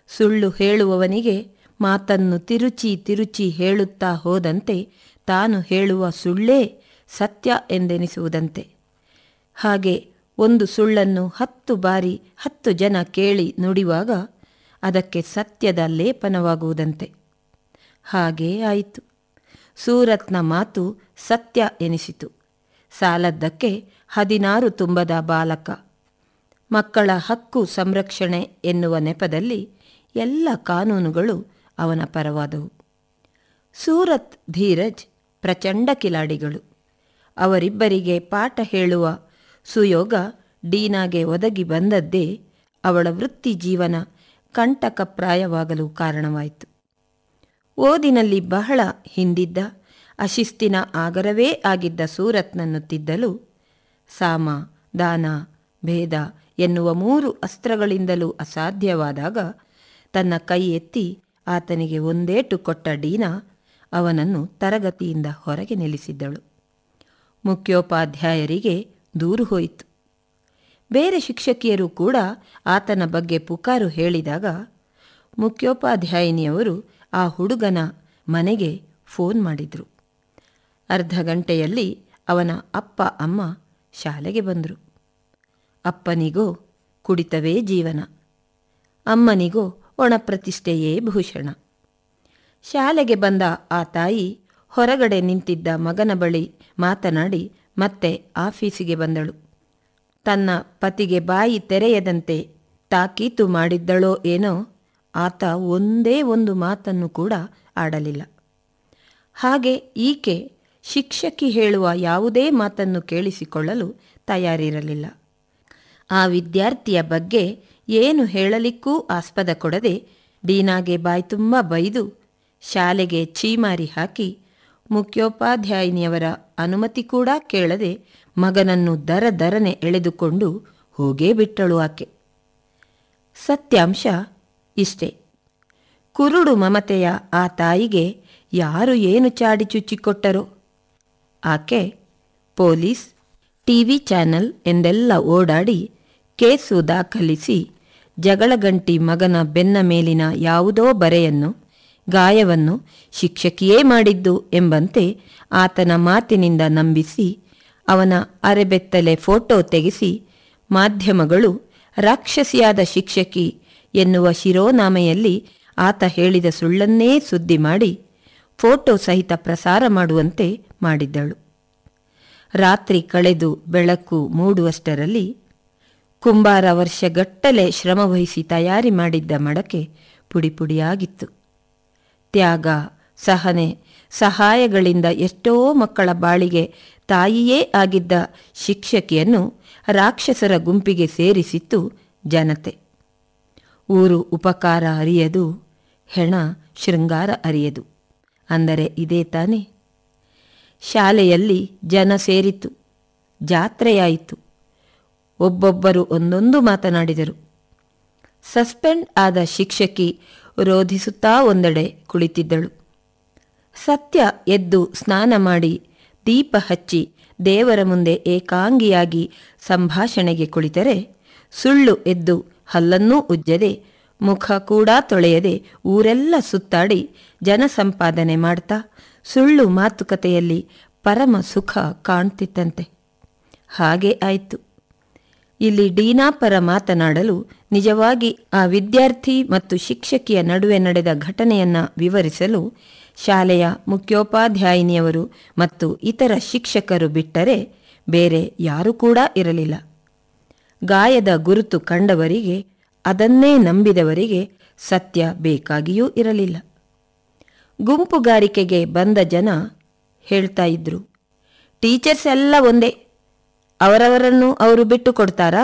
ಸುಳ್ಳು ಹೇಳುವವನಿಗೆ ಮಾತನ್ನು ತಿರುಚಿ ತಿರುಚಿ ಹೇಳುತ್ತಾ ಹೋದಂತೆ ತಾನು ಹೇಳುವ ಸುಳ್ಳೇ ಸತ್ಯ ಎಂದೆನಿಸುವುದಂತೆ. ಹಾಗೆ ಒಂದು ಸುಳ್ಳನ್ನು 10 ಬಾರಿ 10 ಜನ ಕೇಳಿ ನುಡಿಯುವಾಗ ಅದಕ್ಕೆ ಸತ್ಯದ ಲೇಪನವಾಗುವುದಂತೆ. ಹಾಗೇ ಆಯಿತು. ಸೂರತ್ನ ಮಾತು ಸತ್ಯ ಎನಿಸಿತು. ಸಾಲದ್ದಕ್ಕೆ 16 ತುಂಬದ ಬಾಲಕ. ಮಕ್ಕಳ ಹಕ್ಕು ಸಂರಕ್ಷಣೆ ಎನ್ನುವ ನೆಪದಲ್ಲಿ ಎಲ್ಲ ಕಾನೂನುಗಳು ಅವನ ಪರವಾದವು. ಸೂರತ್ ಧೀರಜ್ ಪ್ರಚಂಡ ಕಿಲಾಡಿಗಳು. ಅವರಿಬ್ಬರಿಗೆ ಪಾಠ ಹೇಳುವ ಸುಯೋಗ ಡೀನಾಗೆ ಒದಗಿ ಬಂದದ್ದೇ ಅವಳ ವೃತ್ತಿ ಜೀವನ ಕಂಟಕಪ್ರಾಯವಾಗಲು ಕಾರಣವಾಯಿತು. ಓದಿನಲ್ಲಿ ಬಹಳ ಹಿಂದಿದ್ದ, ಅಶಿಸ್ತಿನ ಆಗರವೇ ಆಗಿದ್ದ ಸೂರತ್ನನ್ನು ತಿದ್ದಲು ಸಾಮ, ದಾನ, ಭೇದ ಎನ್ನುವ 3 ಅಸ್ತ್ರಗಳಿಂದಲೂ ಅಸಾಧ್ಯವಾದಾಗ ತನ್ನ ಕೈ ಎತ್ತಿ ಆತನಿಗೆ ಒಂದೇಟು ಕೊಟ್ಟ ಡೀನಾ ಅವನನ್ನು ತರಗತಿಯಿಂದ ಹೊರಗೆ ನಿಲ್ಲಿಸಿದ್ದಳು. ಮುಖ್ಯೋಪಾಧ್ಯಾಯರಿಗೆ ದೂರು ಹೋಯಿತು. ಬೇರೆ ಶಿಕ್ಷಕಿಯರು ಕೂಡ ಆತನ ಬಗ್ಗೆ ಪುಕಾರು ಹೇಳಿದಾಗ ಮುಖ್ಯೋಪಾಧ್ಯಾಯಿನಿಯವರು ಆ ಹುಡುಗನ ಮನೆಗೆ ಫೋನ್ ಮಾಡಿದರು. ಅರ್ಧ ಗಂಟೆಯಲ್ಲಿ ಅವನ ಅಪ್ಪ ಅಮ್ಮ ಶಾಲೆಗೆ ಬಂದರು. ಅಪ್ಪನಿಗೋ ಕುಡಿತವೇ ಜೀವನ, ಅಮ್ಮನಿಗೋ ಒಣಪ್ರತಿಷ್ಠೆಯೇ ಭೂಷಣ. ಶಾಲೆಗೆ ಬಂದ ಆ ತಾಯಿ ಹೊರಗಡೆ ನಿಂತಿದ್ದ ಮಗನ ಬಳಿ ಮಾತನಾಡಿ ಮತ್ತೆ ಆಫೀಸಿಗೆ ಬಂದಳು. ತನ್ನ ಪತಿಗೆ ಬಾಯಿ ತೆರೆಯದಂತೆ ತಾಕೀತು ಮಾಡಿದ್ದಳೋ ಏನೋ, ಆತ ಒಂದೇ ಒಂದು ಮಾತನ್ನು ಕೂಡ ಆಡಲಿಲ್ಲ. ಹಾಗೆ ಈಕೆ ಶಿಕ್ಷಕಿ ಹೇಳುವ ಯಾವುದೇ ಮಾತನ್ನು ಕೇಳಿಸಿಕೊಳ್ಳಲು ತಯಾರಿರಲಿಲ್ಲ. ಆ ವಿದ್ಯಾರ್ಥಿಯ ಬಗ್ಗೆ ಏನು ಹೇಳಲಿಕ್ಕೂ ಆಸ್ಪದ ಕೊಡದೆ ಡೀನಾಗೆ ಬಾಯ್ತುಂಬ ಬೈದು ಶಾಲೆಗೆ ಛೀಮಾರಿ ಹಾಕಿ ಮುಖ್ಯೋಪಾಧ್ಯಾಯಿನಿಯವರ ಅನುಮತಿ ಕೂಡ ಕೇಳದೆ ಮಗನನ್ನು ದರದರನೆ ಎಳೆದುಕೊಂಡು ಹೋಗೇ ಬಿಟ್ಟಳು ಆಕೆ. ಸತ್ಯಾಂಶ ಇಷ್ಟೇ. ಕುರುಡು ಮಮತೆಯ ಆ ತಾಯಿಗೆ ಯಾರು ಏನು ಚಾಡಿ ಚುಚ್ಚಿಕೊಟ್ಟರೋ ಆಕೆ ಪೊಲೀಸ್, ಟಿವಿ ಚಾನೆಲ್ ಎಂದೆಲ್ಲ ಓಡಾಡಿ ಕೇಸು ದಾಖಲಿಸಿ ಜಗಳಗಂಟಿ ಮಗನ ಬೆನ್ನ ಮೇಲಿನ ಯಾವುದೋ ಬರೆಯನ್ನು, ಗಾಯವನ್ನು ಶಿಕ್ಷಕಿಯೇ ಮಾಡಿದ್ದು ಎಂಬಂತೆ ಆತನ ಮಾತಿನಿಂದ ನಂಬಿಸಿ ಅವನ ಅರೆಬೆತ್ತಲೆ ಫೋಟೋ ತೆಗೆಸಿ ಮಾಧ್ಯಮಗಳು ರಾಕ್ಷಸಿಯಾದ ಶಿಕ್ಷಕಿ ಎನ್ನುವ ಶಿರೋನಾಮೆಯಲ್ಲಿ ಆತ ಹೇಳಿದ ಸುಳ್ಳನ್ನೇ ಸುದ್ದಿ ಮಾಡಿ ಫೋಟೋ ಸಹಿತ ಪ್ರಸಾರ ಮಾಡುವಂತೆ ಮಾಡಿದ್ದಳು. ರಾತ್ರಿ ಕಳೆದು ಬೆಳಕು ಮೂಡುವಷ್ಟರಲ್ಲಿ ಕುಂಬಾರ ವರ್ಷಗಟ್ಟಲೆ ಶ್ರಮವಹಿಸಿ ತಯಾರಿ ಮಾಡಿದ್ದ ಮಡಕೆ ಪುಡಿಪುಡಿಯಾಗಿತ್ತು. ತ್ಯಾಗ, ಸಹನೆ, ಸಹಾಯಗಳಿಂದ ಎಷ್ಟೋ ಮಕ್ಕಳ ಬಾಳಿಗೆ ತಾಯಿಯೇ ಆಗಿದ್ದ ಶಿಕ್ಷಕಿಯನ್ನು ರಾಕ್ಷಸರ ಗುಂಪಿಗೆ ಸೇರಿಸಿತ್ತು ಜನತೆ. ಊರು ಉಪಕಾರ ಅರಿಯದು, ಹೆಣ ಶೃಂಗಾರ ಅರಿಯದು ಅಂದರೆ ಇದೇ ತಾನೇ. ಶಾಲೆಯಲ್ಲಿ ಜನ ಸೇರಿತು, ಜಾತ್ರೆಯಾಯಿತು. ಒಬ್ಬೊಬ್ಬರು ಒಂದೊಂದು ಮಾತನಾಡಿದರು. ಸಸ್ಪೆಂಡ್ ಆದ ಶಿಕ್ಷಕಿ ರೋಧಿಸುತ್ತಾ ಒಂದೆಡೆ ಕುಳಿತಿದ್ದಳು. ಸತ್ಯ ಎದ್ದು ಸ್ನಾನ ಮಾಡಿ ದೀಪ ಹಚ್ಚಿ ದೇವರ ಮುಂದೆ ಏಕಾಂಗಿಯಾಗಿ ಸಂಭಾಷಣೆಗೆ ಕುಳಿತರೆ, ಸುಳ್ಳು ಎದ್ದು ಹಲ್ಲನ್ನೂ ಉಜ್ಜದೆ ಮುಖ ಕೂಡ ತೊಳೆಯದೆ ಊರೆಲ್ಲ ಸುತ್ತಾಡಿ ಜನಸಂಪಾದನೆ ಮಾಡ್ತಾ ಸುಳ್ಳು ಮಾತುಕತೆಯಲ್ಲಿ ಪರಮ ಸುಖ ಕಾಣ್ತಿತ್ತಂತೆ. ಹಾಗೆ ಆಯಿತು. ಇಲ್ಲಿ ಡೀನಾ ಪರ ಮಾತನಾಡಲು ನಿಜವಾಗಿ ಆ ವಿದ್ಯಾರ್ಥಿ ಮತ್ತು ಶಿಕ್ಷಕಿಯ ನಡುವೆ ನಡೆದ ಘಟನೆಯನ್ನು ವಿವರಿಸಲು ಶಾಲೆಯ ಮುಖ್ಯೋಪಾಧ್ಯಾಯಿನಿಯವರು ಮತ್ತು ಇತರ ಶಿಕ್ಷಕರು ಬಿಟ್ಟರೆ ಬೇರೆ ಯಾರೂ ಕೂಡ ಇರಲಿಲ್ಲ. ಗಾಯದ ಗುರುತು ಕಂಡವರಿಗೆ, ಅದನ್ನೇ ನಂಬಿದವರಿಗೆ ಸತ್ಯ ಬೇಕಾಗಿಯೂ ಇರಲಿಲ್ಲ. ಗುಂಪುಗಾರಿಕೆಗೆ ಬಂದ ಜನ ಹೇಳ್ತಾ ಇದ್ರು, ಟೀಚರ್ಸ್ ಎಲ್ಲ ಒಂದೇ, ಅವರವರನ್ನು ಅವರು ಬಿಟ್ಟು ಕೊಡ್ತಾರಾ?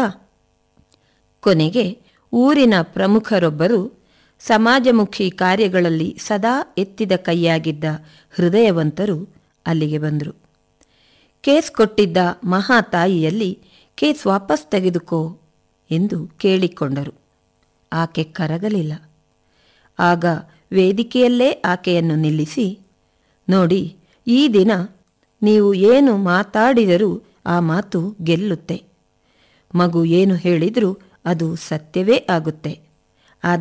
ಕೊನೆಗೆ ಊರಿನ ಪ್ರಮುಖರೊಬ್ಬರು ಸಮಾಜಮುಖಿ ಕಾರ್ಯಗಳಲ್ಲಿ ಸದಾ ಎತ್ತಿದ ಕೈಯಾಗಿದ್ದ ಹೃದಯವಂತರು ಅಲ್ಲಿಗೆ ಬಂದರು. ಕೇಸ್ ಕೊಟ್ಟಿದ್ದ ಮಹಾತಾಯಿಯಲ್ಲಿ ಕೇಸ್ ವಾಪಸ್ ತೆಗೆದುಕೋ ಎಂದು ಕೇಳಿಕೊಂಡರು. ಆಕೆ ಕರಗಲಿಲ್ಲ. ಆಗ ವೇದಿಕೆಯಲ್ಲೇ ಆಕೆಯನ್ನು ನಿಲ್ಲಿಸಿ, ನೋಡಿ, ಈ ದಿನ ನೀವು ಏನು ಮಾತಾಡಿದರೂ ಆ ಮಾತು ಗೆಲ್ಲುತ್ತೆ. ಮಗು ಏನು ಹೇಳಿದರೂ ಅದು ಸತ್ಯವೇ ಆಗುತ್ತೆ.